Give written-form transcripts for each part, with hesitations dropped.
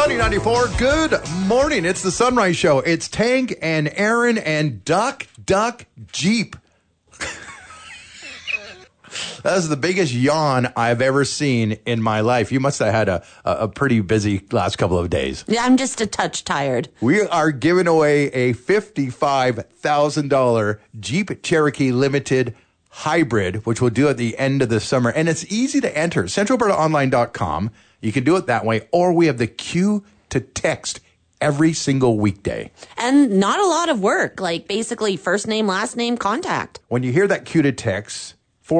Sunny 94, good morning. It's the Sunrise Show. It's Tank and Aaron and Duck Jeep. That is the biggest yawn I've ever seen in my life. You must have had a pretty busy last couple of days. Yeah, I'm just a touch tired. We are giving away a $55,000 Jeep Cherokee Limited Hybrid, which we'll do at the end of the summer. And it's easy to enter. CentralAlbertaOnline.com. You can do it that way. Or we have the queue to text every single weekday. And not a lot of work, like basically first name, last name, contact. When you hear that queue to text,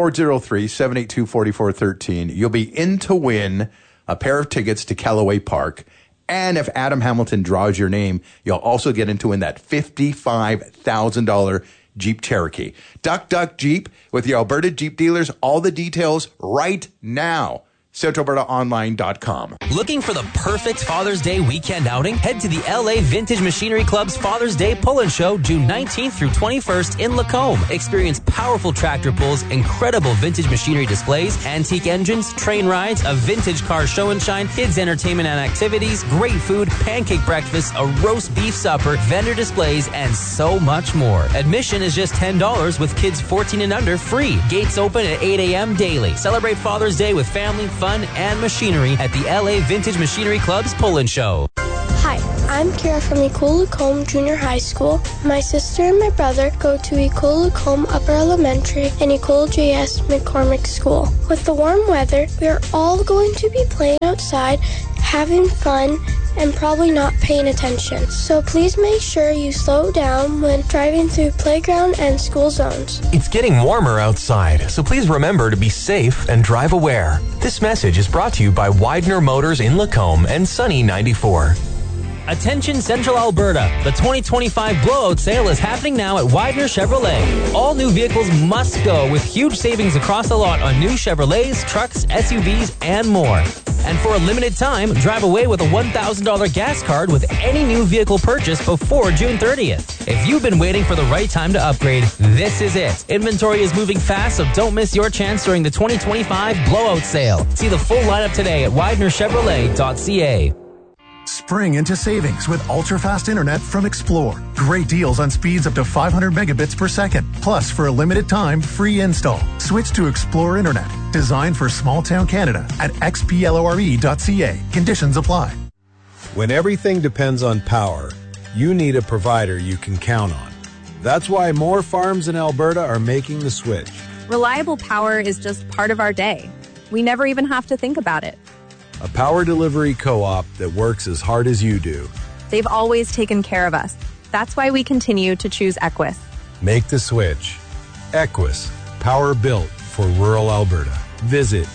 403-782-4413, you'll be in to win a pair of tickets to Callaway Park. And if Adam Hamilton draws your name, you'll also get in to win that $55,000 Jeep Cherokee. Duck Jeep with your Alberta Jeep dealers. All the details right now. CentralAlbertaOnline.com. Looking for the perfect Father's Day weekend outing? Head to the LA Vintage Machinery Club's Father's Day Pull-In Show June 19th through 21st in Lacombe. Experience powerful tractor pulls, incredible vintage machinery displays, antique engines, train rides, a vintage car show and shine, kids entertainment and activities, great food, pancake breakfast, a roast beef supper, vendor displays, and so much more. Admission is just $10 with kids 14 and under free. Gates open at 8 a.m. daily. Celebrate Father's Day with family, fun, and machinery at the LA Vintage Machinery Club's Pull-In Show. Hi, I'm Kira from Ecole Lacombe Junior High School. My sister and my brother go to Ecole Lacombe Upper Elementary and Ecole JS McCormick School. With the warm weather, we are all going to be playing outside, having fun, and probably not paying attention. So please make sure you slow down when driving through playground and school zones. It's getting warmer outside, so please remember to be safe and drive aware. This message is brought to you by Widener Motors in Lacombe and Sunny 94. Attention Central Alberta. The 2025 blowout sale is happening now at Widener Chevrolet. All new vehicles must go with huge savings across the lot on new Chevrolets, trucks, SUVs, and more. And for a limited time, drive away with a $1,000 gas card with any new vehicle purchase before June 30th. If you've been waiting for the right time to upgrade, this is it. Inventory is moving fast, so don't miss your chance during the 2025 blowout sale. See the full lineup today at WidenerChevrolet.ca. Spring into savings with ultra-fast internet from Explore. Great deals on speeds up to 500 megabits per second. Plus, for a limited time, free install. Switch to Explore Internet, designed for small-town Canada at xplore.ca. Conditions apply. When everything depends on power, you need a provider you can count on. That's why more farms in Alberta are making the switch. Reliable power is just part of our day. We never even have to think about it. A power delivery co-op that works as hard as you do. They've always taken care of us. That's why we continue to choose Equus. Make the switch. Equus, power built for rural Alberta. Visit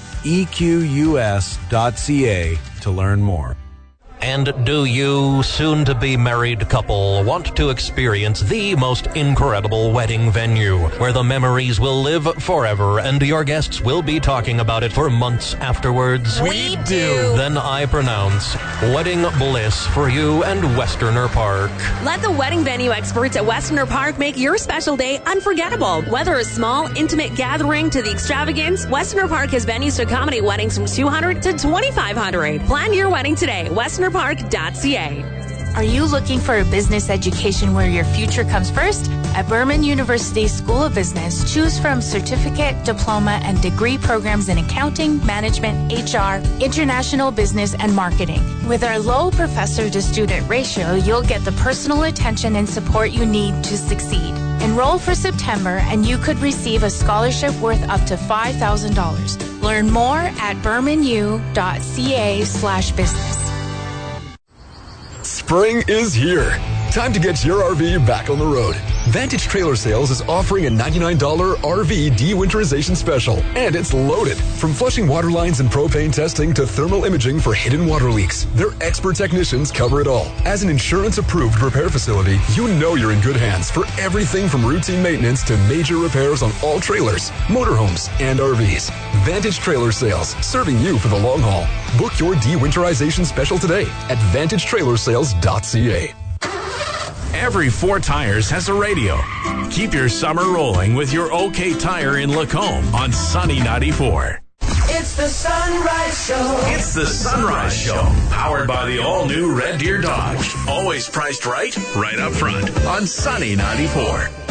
equs.ca to learn more. And do you, soon-to-be married couple, want to experience the most incredible wedding venue where the memories will live forever and your guests will be talking about it for months afterwards? We do. Then I pronounce wedding bliss for you and Westerner Park. Let the wedding venue experts at Westerner Park make your special day unforgettable. Whether a small, intimate gathering to the extravagance, Westerner Park has venues to accommodate weddings from 200 to 2,500. Plan your wedding today. WesternerPark.ca. Are you looking for a business education where your future comes first? At Burman University School of Business, choose from certificate, diploma, and degree programs in accounting, management, HR, international business, and marketing. With our low professor-to-student ratio, you'll get the personal attention and support you need to succeed. Enroll for September, and you could receive a scholarship worth up to $5,000. Learn more at burmanu.ca/business. Spring is here. Time to get your RV back on the road. Vantage Trailer Sales is offering a $99 RV de-winterization special, and it's loaded. From flushing water lines and propane testing to thermal imaging for hidden water leaks, their expert technicians cover it all. As an insurance-approved repair facility, you know you're in good hands for everything from routine maintenance to major repairs on all trailers, motorhomes, and RVs. Vantage Trailer Sales, serving you for the long haul. Book your de-winterization special today at VantageTrailerSales.ca. Every 4 Tires has a radio. Keep your summer rolling with your OK Tire in Lacombe on Sunny 94. It It's the Sunrise Show. It's the Sunrise Show, powered by the all-new Red Deer Dodge. Always priced right up front on Sunny 94.